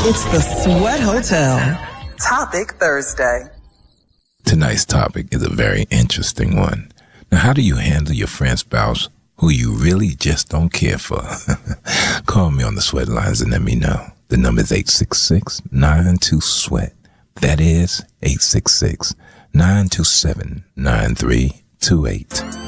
It's the Sweat Hotel. Topic Thursday. Tonight's topic is a very interesting one. Now, how do you handle your friend's spouse who you really just don't care for? Call me on the Sweat lines and let me know. The number is 866-92-SWEAT. That is 866-927-9328.